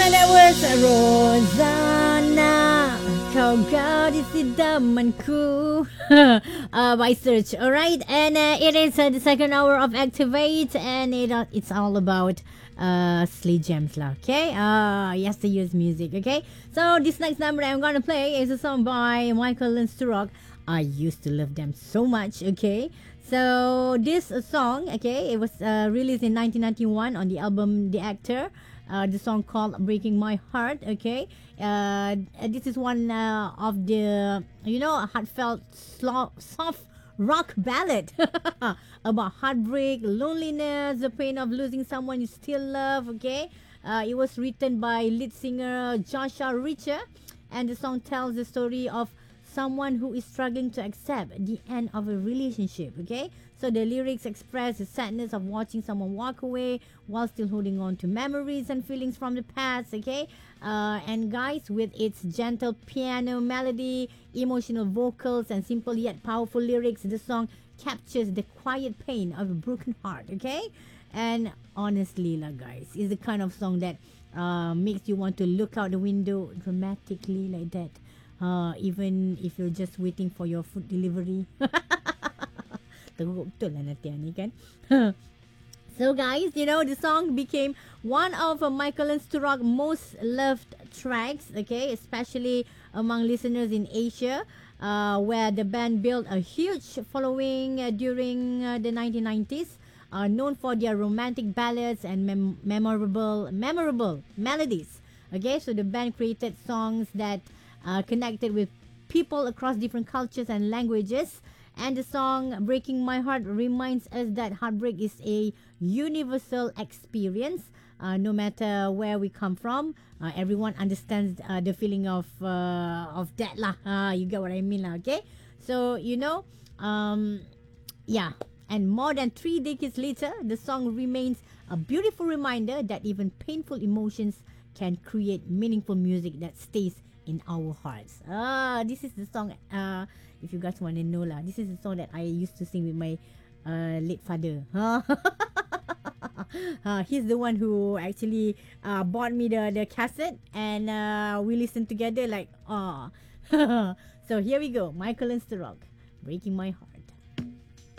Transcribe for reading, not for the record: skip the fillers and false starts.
that was Rosanna. Kau gadis idamanku by Search. Alright, and it is the second hour of Activate, and it's all about Slay Gems lah. Okay, yesterday's music. Okay, so this next number I'm gonna play is a song by Michael Lindsturok. I used to love them so much. Okay, so this song, okay, it was released in 1991 on the album The Actor. The song called Breaking My Heart. Okay, this is one of the heartfelt soft rock ballad about heartbreak, loneliness, the pain of losing someone you still love. Okay, it was written by lead singer Joshua Richter, and the song tells the story of someone who is struggling to accept the end of a relationship. Okay, so the lyrics express the sadness of watching someone walk away while still holding on to memories and feelings from the past. Okay, and guys, with its gentle piano melody, emotional vocals, and simple yet powerful lyrics, the song captures the quiet pain of a broken heart. Okay, and honestly lah guys, it's the kind of song that makes you want to look out the window dramatically like that, even if you're just waiting for your food delivery. Teruk betul lah nanti ni kan. So guys, the song became one of Michael Lindsturok's most loved tracks, okay, especially among listeners in Asia, where the band built a huge following during the 1990s, known for their romantic ballads and memorable melodies. Okay, so the band created songs that connected with people across different cultures and languages. And the song Breaking My Heart reminds us that heartbreak is a universal experience. No matter where we come from, everyone understands the feeling of that lah. You get what I mean lah, okay? So, yeah. And more than 3 decades later, the song remains a beautiful reminder that even painful emotions can create meaningful music that stays in our hearts. This is the song, if you guys want to know lah, this is the song that I used to sing with my late father. He's the one who actually bought me the cassette, and we listened together like, So here we go, Michael Lindsturok, Breaking My Heart.